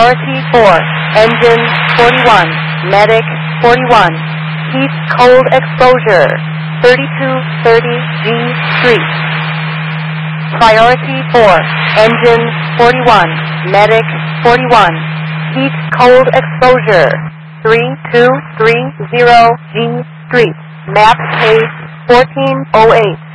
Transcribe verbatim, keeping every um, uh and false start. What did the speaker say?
Priority four, engine forty-one, medic forty-one, heat cold exposure, thirty-two thirty G Street. Priority four, engine forty-one, medic forty-one, heat cold exposure, three two three zero G Street. Map page fourteen oh eight.